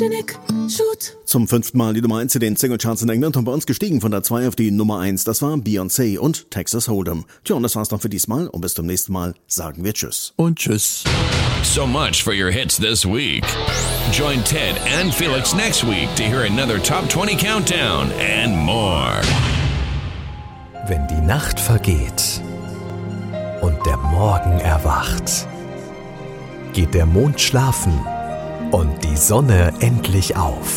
Zum 5. Mal die Nummer 1 in den Singlecharts in England und bei uns gestiegen von der 2 auf die Nummer 1. Das war Beyoncé und Texas Hold'em. Tja, und das war's dann für diesmal und bis zum nächsten Mal sagen wir Tschüss. Und Tschüss. So much for your hits this week. Join Ted and Felix next week to hear another Top 20 Countdown and more. Wenn die Nacht vergeht und der Morgen erwacht, geht der Mond schlafen und die Sonne endlich auf.